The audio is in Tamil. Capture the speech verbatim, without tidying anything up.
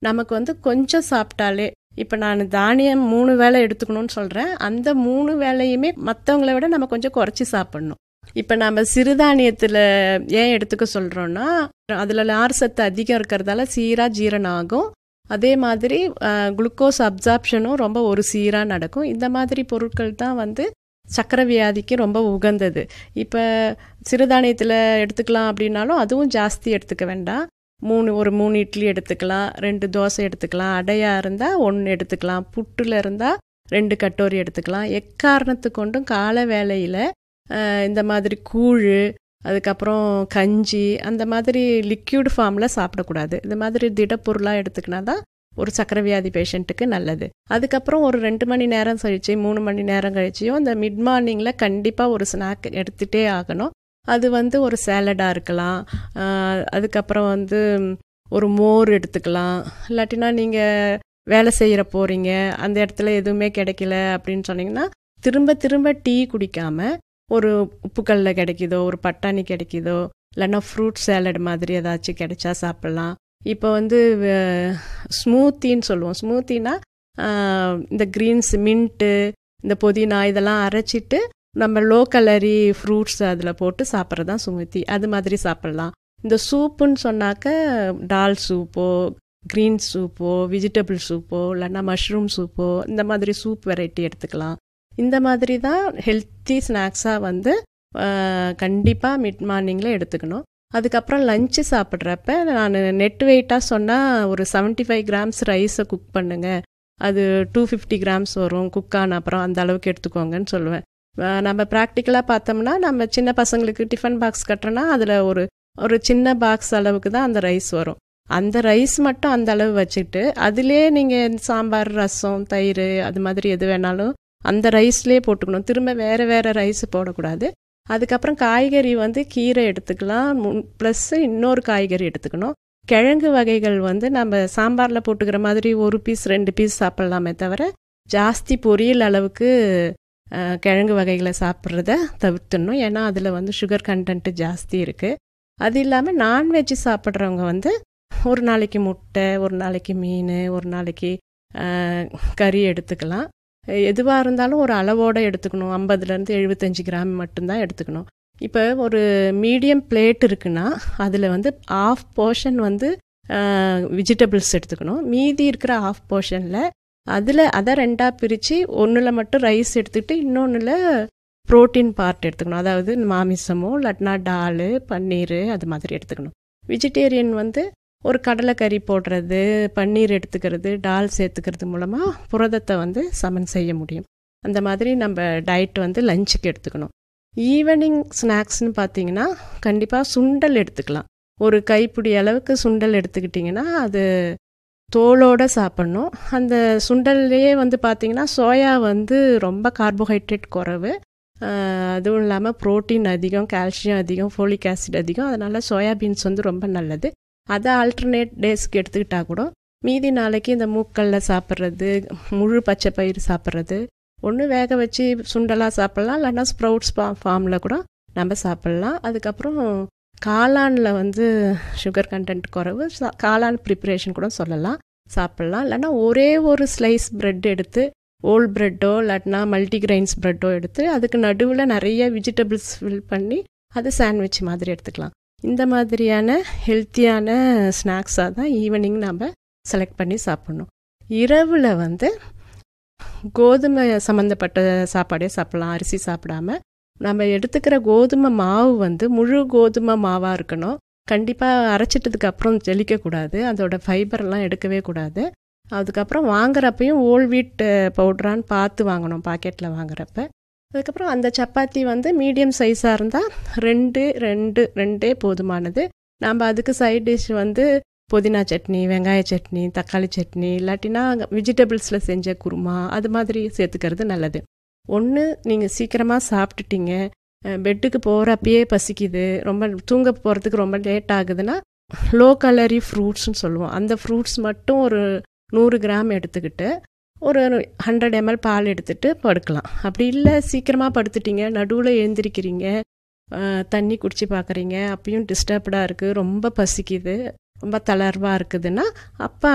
நமக்கு வந்து கொஞ்சம் சாப்பிட்டாலே, இப்போ நான் தானியம் மூணு வேளை எடுத்துக்கணும்னு சொல்கிறேன், அந்த மூணு வேளையுமே மற்றவங்கள விட நம்ம கொஞ்சம் குறைச்சி சாப்பிட்ணும். இப்போ நம்ம சிறுதானியத்தில் ஏன் எடுத்துக்க சொல்கிறோன்னா, அதில் நார் சத்து அதிகம் இருக்கிறதால சீராக ஜீரணம் ஆகும். அதே மாதிரி குளுக்கோஸ் அப்சார்ப்ஷனும் ரொம்ப ஒரு சீராக நடக்கும். இந்த மாதிரி பொருட்கள் தான் வந்து சக்கரை வியாதிக்கு ரொம்ப உகந்தது. இப்போ சிறுதானியத்தில் எடுத்துக்கலாம் அப்படின்னாலும் அதுவும் ஜாஸ்தி எடுத்துக்க வேண்டாம். மூணு ஒரு மூணு இட்லி எடுத்துக்கலாம், ரெண்டு தோசை எடுத்துக்கலாம், அடையாக இருந்தால் ஒன்று எடுத்துக்கலாம், புட்டில் இருந்தால் ரெண்டு கட்டோரி எடுத்துக்கலாம். எக்காரணத்து கொண்டும் கால வேளையில் இந்த மாதிரி கூழ், அதுக்கப்புறம் கஞ்சி, அந்த மாதிரி லிக்யூட் ஃபார்மில் சாப்பிடக்கூடாது. இந்த மாதிரி திடப்பொருளாக எடுத்துக்கினா தான் ஒரு சக்கரை வியாதி பேஷண்ட்டுக்கு நல்லது. அதுக்கப்புறம் ஒரு ரெண்டு மணி நேரம் கழிச்சு மூணு மணி நேரம் கழிச்சியும் இந்த மிட் மார்னிங்கில் கண்டிப்பாக ஒரு ஸ்நாக் எடுத்துகிட்டே ஆகணும். அது வந்து ஒரு சேலடாக இருக்கலாம், அதுக்கப்புறம் வந்து ஒரு மோர் எடுத்துக்கலாம். இல்லாட்டினா நீங்கள் வேலை செய்கிற போகிறீங்க, அந்த இடத்துல எதுவுமே கிடைக்கல அப்படின்னு சொன்னீங்கன்னா, திரும்ப திரும்ப டீ குடிக்காமல் ஒரு உப்புக்கல்ல கிடைக்குதோ, ஒரு பட்டாணி கிடைக்குதோ, இல்லைன்னா ஃப்ரூட் சேலட் மாதிரி ஏதாச்சும் கிடைச்சா சாப்பிட்லாம். இப்போ வந்து ஸ்மூத்தின்னு சொல்லுவோம். ஸ்மூத்தினா இந்த க்ரீன்ஸ், மின்ட்டு, இந்த புதினா இதெல்லாம் அரைச்சிட்டு நம்ம லோ கலரி ஃப்ரூட்ஸ் அதில் போட்டு சாப்பிட்றது தான் ஸ்மூத்தி. அது மாதிரி சாப்பிட்லாம். இந்த சூப்புன்னு சொன்னாக்க டால் சூப்போ, க்ரீன் சூப்போ, வெஜிடபிள் சூப்போ, இல்லைன்னா மஷ்ரூம் சூப்போ, இந்த மாதிரி சூப் வெரைட்டி எடுத்துக்கலாம். இந்த மாதிரி தான் ஹெல்த்தி ஸ்நாக்ஸாக வந்து கண்டிப்பாக மிட் மார்னிங்கில் எடுத்துக்கணும். அதுக்கப்புறம் லஞ்சு சாப்பிட்றப்ப நான் நெட் வெயிட்டாக சொன்னால் ஒரு செவன்ட்டி ஃபைவ் கிராம்ஸ் ரைஸை குக் பண்ணுங்க, அது டூ ஃபிஃப்டி கிராம்ஸ் வரும் குக் ஆன அப்புறம், அந்த அளவுக்கு எடுத்துக்கோங்கன்னு சொல்லுவேன். நம்ம ப்ராக்டிக்கலாக பார்த்தோம்னா, நம்ம சின்ன பசங்களுக்கு டிஃபன் பாக்ஸ் கட்டுறோன்னா அதில் ஒரு ஒரு சின்ன பாக்ஸ் அளவுக்கு தான் அந்த ரைஸ் வரும். அந்த ரைஸ் மட்டும் அந்த அளவு வச்சுட்டு அதிலே நீங்கள் சாம்பார், ரசம், தயிர் அது மாதிரி எது வேணாலும் அந்த ரைஸ்லேயே போட்டுக்கணும். திரும்ப வேறு வேறு ரைஸ் போடக்கூடாது. அதுக்கப்புறம் காய்கறி வந்து கீரை எடுத்துக்கலாம், ப்ளஸ் இன்னொரு காய்கறி எடுத்துக்கணும். கிழங்கு வகைகள் வந்து நம்ம சாம்பாரில் போட்டுக்கிற மாதிரி ஒரு பீஸ் ரெண்டு பீஸ் சாப்பிட்லாமே தவிர, ஜாஸ்தி பொரியல் அளவுக்கு கிழங்கு வகைகளை சாப்பிட்றத தவிர்த்துடணும். ஏன்னா அதில் வந்து சுகர் கண்டென்ட்டு ஜாஸ்தி இருக்குது. அது இல்லாமல் நான்வெஜ் சாப்பிட்றவங்க வந்து ஒரு நாளைக்கு முட்டை, ஒரு நாளைக்கு மீன், ஒரு நாளைக்கு கறி எடுத்துக்கலாம். எதுவாக இருந்தாலும் ஒரு அளவோடு எடுத்துக்கணும். ஐம்பதுலேருந்து எழுபத்தஞ்சி கிராம் மட்டும்தான் எடுத்துக்கணும். இப்போ ஒரு மீடியம் பிளேட் இருக்குன்னா அதில் வந்து ஆஃப் போர்ஷன் வந்து வெஜிடபிள்ஸ் எடுத்துக்கணும். மீதி இருக்கிற ஆஃப் போர்ஷனில் அதில் அதை ரெண்டாக பிரித்து ஒன்றில் மட்டும் ரைஸ் எடுத்துக்கிட்டு இன்னொன்றில் ப்ரோட்டீன் பார்ட் எடுத்துக்கணும். அதாவது மாமிசமோ இல்லாட்டினா டால், பன்னீர் அது மாதிரி எடுத்துக்கணும். வெஜிடேரியன் வந்து ஒரு கடலைக்கறி போடுறது, பன்னீர் எடுத்துக்கிறது, டால் சேர்த்துக்கிறது மூலமாக புரதத்தை வந்து சமன் செய்ய முடியும். அந்த மாதிரி நம்ம டயட் வந்து லஞ்சுக்கு எடுத்துக்கணும். ஈவினிங் ஸ்நாக்ஸ்னு பார்த்தீங்கன்னா கண்டிப்பாக சுண்டல் எடுத்துக்கலாம். ஒரு கைப்பிடி அளவுக்கு சுண்டல் எடுத்துக்கிட்டிங்கன்னா அது தோலோடு சாப்பிட்ணும். அந்த சுண்டல்லையே வந்து பார்த்திங்கன்னா சோயா வந்து ரொம்ப கார்போஹைட்ரேட் குறைவு, அதுவும் இல்லாமல் ப்ரோட்டீன் அதிகம், கால்சியம் அதிகம், ஃபோலிக் ஆசிட் அதிகம். அதனால் சோயாபீன்ஸ் வந்து ரொம்ப நல்லது. அதை ஆல்டர்னேட் டேஸ்க்கு எடுத்துக்கிட்டா கூட மீதி நாளைக்கு இந்த மூக்கல்ல சாப்பிட்றது, முழு பச்சை பயிர் சாப்பிட்றது, ஒன்று வேக வச்சு சுண்டலாக சாப்பிட்லாம், இல்லைன்னா ஸ்ப்ரவுட்ஸ் ஃபார்மில் கூட நம்ம சாப்பிட்லாம். அதுக்கப்புறம் காளானில் வந்து சுகர் கண்டென்ட் குறைவு, காளான் ப்ரிப்பரேஷன் கூட சொல்லலாம், சாப்பிட்லாம். இல்லைன்னா ஒரே ஒரு ஸ்லைஸ் ப்ரெட் எடுத்து, ஓல் ப்ரெட்டோ இல்லாட்டினா மல்டிகிரெயின்ஸ் ப்ரெட்டோ எடுத்து அதுக்கு நடுவில் நிறைய வெஜிடபிள்ஸ் ஃபில் பண்ணி அது சாண்ட்விச் மாதிரி எடுத்துக்கலாம். இந்த மாதிரியான ஹெல்த்தியான ஸ்நாக்ஸாக தான் ஈவினிங் நம்ம செலக்ட் பண்ணி சாப்பிட்ணும். இரவில் வந்து கோதுமை சம்மந்தப்பட்ட சாப்பாடே சாப்பிட்லாம், அரிசி சாப்பிடாமல். நம்ம எடுத்துக்கிற கோதுமை மாவு வந்து முழு கோதுமை மாவாக இருக்கணும். கண்டிப்பாக அரைச்சிட்டதுக்கு அப்புறம் ஜெலிக்கக்கூடாது, அதோட ஃபைபர்லாம் எடுக்கவே கூடாது. அதுக்கப்புறம் வாங்குறப்பையும் ஓல் வீட் பவுட்ரான்னு பார்த்து வாங்கணும் பாக்கெட்டில் வாங்குறப்ப. அதுக்கப்புறம் அந்த சப்பாத்தி வந்து மீடியம் சைஸாக இருந்தால் ரெண்டு ரெண்டு ரெண்டே போதுமானது. நம்ம அதுக்கு சைட் டிஷ் வந்து புதினா சட்னி, வெங்காய சட்னி, தக்காளி சட்னி, இல்லாட்டினா வெஜிடபிள்ஸில் செஞ்ச குருமா அது மாதிரி சேர்த்துக்கிறது நல்லது. ஒன்று நீங்கள் சீக்கிரமாக சாப்பிட்டுட்டீங்க, பெட்டுக்கு போகிறப்பயே பசிக்குது, ரொம்ப தூங்க போகிறதுக்கு ரொம்ப லேட் ஆகுதுன்னா லோ கலரி ஃப்ரூட்ஸ்னு சொல்லுவோம். அந்த ஃப்ரூட்ஸ் மட்டும் ஒரு நூறு கிராம் எடுத்துக்கிட்டு ஒரு ஹண்ட்ரட் எம்எல் பால் எடுத்துகிட்டு படுக்கலாம். அப்படி இல்லை சீக்கிரமாக படுத்துட்டீங்க, நடுவில் எழுந்திரிக்கிறீங்க, தண்ணி குடிச்சு பார்க்குறீங்க, அப்பயும் டிஸ்டர்ப்டாக இருக்குது, ரொம்ப பசிக்குது, ரொம்ப தளர்வாக இருக்குதுன்னா அப்போ